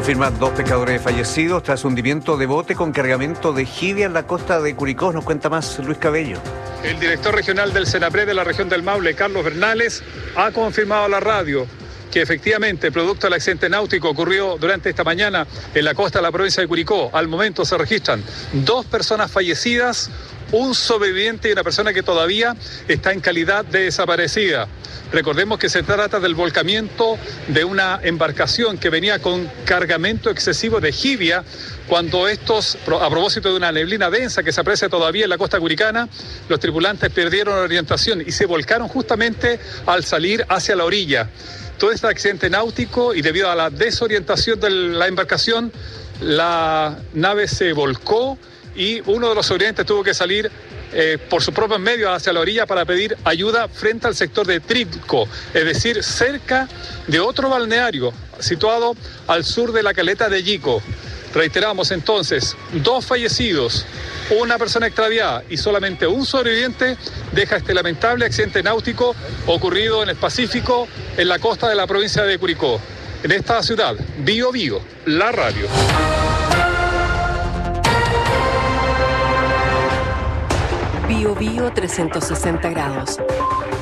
confirman 2 pescadores fallecidos tras hundimiento de bote con cargamento de jibia en la costa de Curicó. Nos cuenta más Luis Cabello. El director regional del Senapred de la región del Maule, Carlos Bernales, ha confirmado a la radio que efectivamente, producto del accidente náutico ocurrido durante esta mañana en la costa de la provincia de Curicó, al momento se registran 2 personas fallecidas, un sobreviviente y una persona que todavía está en calidad de desaparecida. Recordemos que se trata del volcamiento de una embarcación que venía con cargamento excesivo de jibia cuando estos, a propósito de una neblina densa que se aprecia todavía en la costa curicana, los tripulantes perdieron la orientación y se volcaron justamente al salir hacia la orilla. Todo este accidente náutico y debido a la desorientación de la embarcación, la nave se volcó y uno de los sobrevivientes tuvo que salir por sus propios medios hacia la orilla para pedir ayuda frente al sector de Trilco, es decir, cerca de otro balneario situado al sur de la caleta de Yico. Reiteramos entonces, 2 fallecidos, una persona extraviada y solamente un sobreviviente deja este lamentable accidente náutico ocurrido en el Pacífico, en la costa de la provincia de Curicó. En esta ciudad, Bío Bío, la radio. Bío Bío 360 grados.